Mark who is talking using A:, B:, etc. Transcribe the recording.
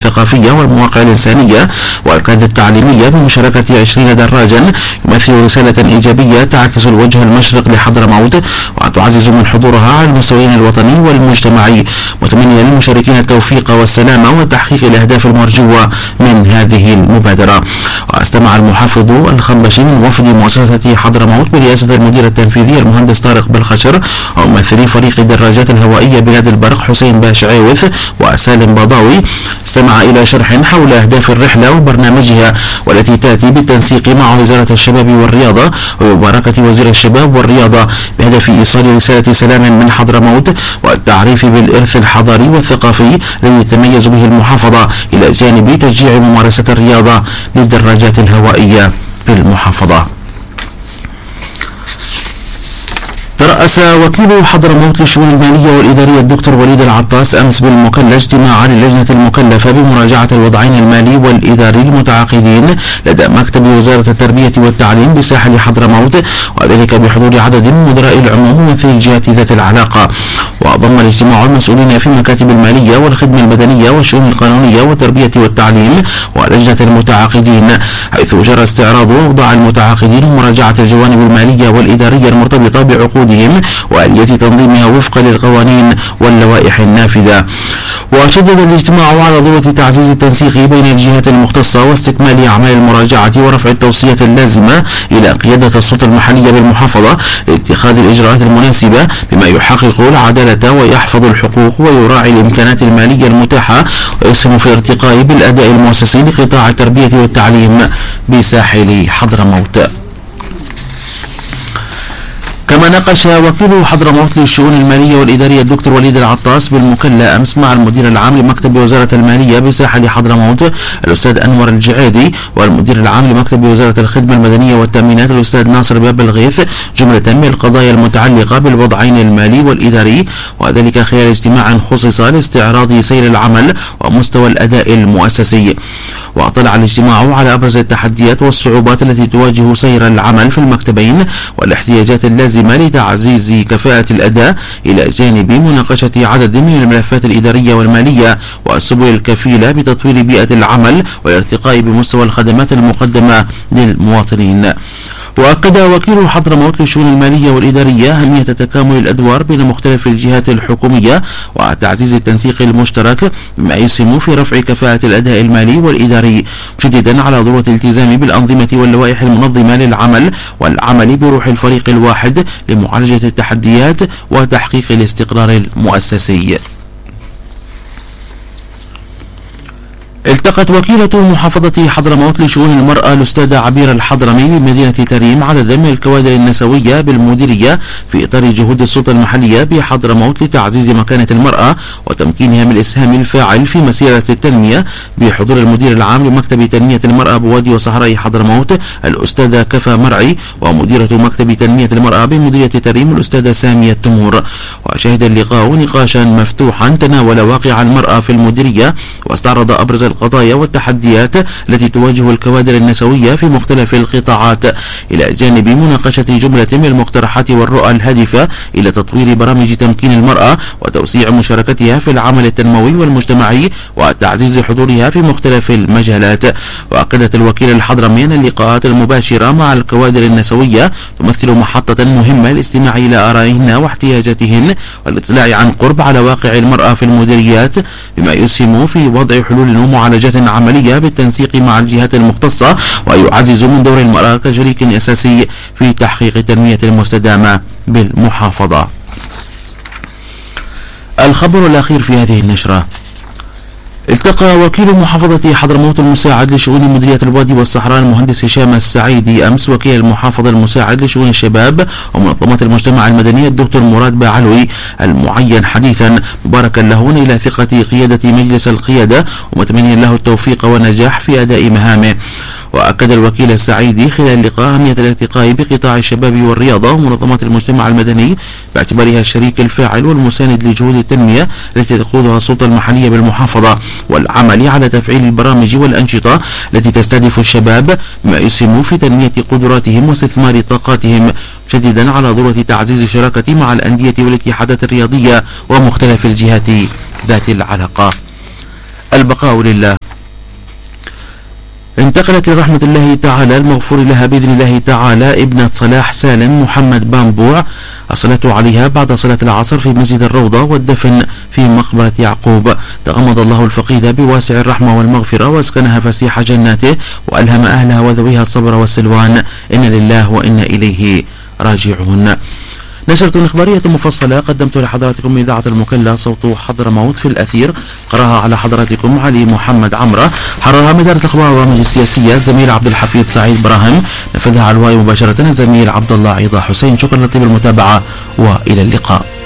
A: الثقافية والمواقع الإنسانية والكادر التعليمية بمشاركة 20 دراجا يمثل رسالة إيجابية تعكس الوجه المشرق لحضرموت، وتعزز من حضورها على المستويين الوطني والمجتمعي، متمنيا للمشاركين التوفيق والسلامة وتحقيق الأهداف المرجوة من هذه المبادرة. واستمع المحافظ الخنبشي من وفد مؤسسة حضرموت برئاسة المدير التنفيذي المهندس طارق بالخشر وممثلي فريق الدراجات الهوائية بلاد البرق حسين باشعيوث وسالم بضاوي، استمع إلى شرح حول أهداف الرحلة وبرنامجها، والتي تأتي بالتنسيق مع وزارة الشباب والرياضة ومباركة وزير الشباب والرياضة بهدف إيصال رسالة سلام من حضرموت والتعريف بالإرث الحضاري والثقافي الذي تتميز به المحافظة، إلى جانب تشجيع ممارسة الرياضة للدراجات الهوائية بالمحافظة. ترأس وكيل حضرموت للشؤون المالية والإدارية الدكتور وليد العطاس أمس بالمكلا اجتماعا للجنة المكلفة بمراجعة الوضعين المالي والإداري المتعاقدين لدى مكتب وزارة التربية والتعليم بساحل حضرموت، وذلك بحضور عدد من مدراء العموم وممثلي الجهات ذات العلاقة. وضم الاجتماع المسؤولين في مكاتب المالية والخدمة المدنية والشؤون القانونية والتربية والتعليم ولجنة المتعاقدين، حيث جرى استعراض أوضاع المتعاقدين ومراجعة الجوانب المالية والإدارية المرتبطة بعقودهم وآلية تنظيمها وفقا للقوانين واللوائح النافذة. وشدد الاجتماع على ضرورة تعزيز التنسيق بين الجهات المختصة واستكمال أعمال المراجعة ورفع التوصيات اللازمة إلى قيادة السلطة المحلية بالمحافظة لاتخاذ الإجراءات المناسبة بما يحقق العدالة ويحفظ الحقوق ويراعي الإمكانات المالية المتاحة ويسهم في الارتقاء بالأداء المؤسسي لقطاع التربية والتعليم بساحل حضرموت. كما ناقش وكيل حضرموت للشؤون المالية والإدارية الدكتور وليد العطاس بالمكلا أمس مع المدير العام لمكتب وزارة المالية بساحل حضرموت الأستاذ أنور الجعيدي والمدير العام لمكتب وزارة الخدمة المدنية والتأمينات الأستاذ ناصر باب الغيث جملة من القضايا المتعلقة بالوضعين المالي والإداري، وذلك خلال اجتماع خصص لاستعراض سير العمل ومستوى الأداء المؤسسي. واطلع الاجتماع على أبرز التحديات والصعوبات التي تواجه سير العمل في المكتبين والاحتياجات اللازمة لتعزيز كفاءة الأداء، إلى جانب مناقشة عدد من الملفات الإدارية والمالية والسبل الكفيلة بتطوير بيئة العمل والارتقاء بمستوى الخدمات المقدمة للمواطنين. وأكد وكيل حضرموت للشؤون المالية والإدارية أهمية تكامل الأدوار بين مختلف الجهات الحكومية وتعزيز التنسيق المشترك بما يسهم في رفع كفاءة الأداء المالي والإداري، مشددا على ضرورة الالتزام بالأنظمة واللوائح المنظمة للعمل والعمل بروح الفريق الواحد لمعالجة التحديات وتحقيق الاستقرار المؤسسي. التقت وكيلة محافظة حضرموت لشؤون المرأة الأستاذة عبير الحضرمي بمدينة تريم عددا من الكوادر النسوية بالمديرية في إطار جهود السلطة المحلية بحضرموت لتعزيز مكانة المرأة وتمكينها من الإسهام الفاعل في مسيرة التنمية، بحضور المدير العام لمكتب تنمية المرأة بوادي وصحراء حضرموت الأستاذة كفا مرعي ومديرة مكتب تنمية المرأة بمديرية تريم الأستاذة سامية التمور. وشهد اللقاء نقاشا مفتوحا تناول واقع المرأة في المديرية واستعرض أبرز القضايا والتحديات التي تواجه الكوادر النسوية في مختلف القطاعات، إلى جانب مناقشة جملة من المقترحات والرؤى الهادفة إلى تطوير برامج تمكين المرأة وتوسيع مشاركتها في العمل التنموي والمجتمعي وتعزيز حضورها في مختلف المجالات. وأكدت الوكيلة الحضرمي أن اللقاءات المباشرة مع الكوادر النسوية تمثل محطة مهمة للاستماع إلى آرائهن واحتياجاتهن والاطلاع عن قرب على واقع المرأة في المديريات، بما يسهم في وضع حلول ومعالجات عملية بالتنسيق مع الجهات المختصة ويعزز من دور المرأة كشريك أساسي في تحقيق التنمية المستدامة بالمحافظة. الخبر الأخير في هذه النشرة: التقى وكيل محافظة حضرموت المساعد لشؤون مديرية الوادي والصحراء المهندس هشام السعيدي أمس وكيل المحافظة المساعد لشؤون الشباب ومنظمات المجتمع المدني الدكتور مراد باعلوي المعين حديثا مباركا له إلى ثقة قيادة مجلس القيادة ومتمنيا له التوفيق والنجاح في أداء مهامه. وأكد الوكيل السعيدي خلال اللقاء أهمية الالتقاء بقطاع الشباب والرياضة ومنظمات المجتمع المدني باعتبارها الشريك الفاعل والمساند لجهود التنمية التي تقودها السلطة المحلية بالمحافظة، والعمل على تفعيل البرامج والأنشطة التي تستهدف الشباب بما يسهم في تنمية قدراتهم واستثمار طاقاتهم، مشددا على ضرورة تعزيز الشراكة مع الأندية والاتحادات الرياضية ومختلف الجهات ذات العلاقة. البقاء لله. انتقلت لرحمة الله تعالى المغفور لها بإذن الله تعالى ابنة صلاح سالم محمد بامبوع الصلاة عليها بعد صلاة العصر في مسجد الروضة والدفن في مقبرة يعقوب. تغمد الله الفقيد بواسع الرحمة والمغفرة واسكنها فسيح جناته وألهم أهلها وذويها الصبر والسلوان. إن لله وإنا إليه راجعون. نشرة إخبارية مفصلة قدمت لحضراتكم إذاعة المكلا صوت حضرموت في الأثير، قرأها على حضراتكم علي محمد عمرة، حررها من إدارة الأخبار والبرامج السياسية الزميل عبد الحفيظ سعيد براهم، نفذها على الواي مباشرة الزميل عبد الله عيضة حسين. شكرا لطيب المتابعة وإلى اللقاء.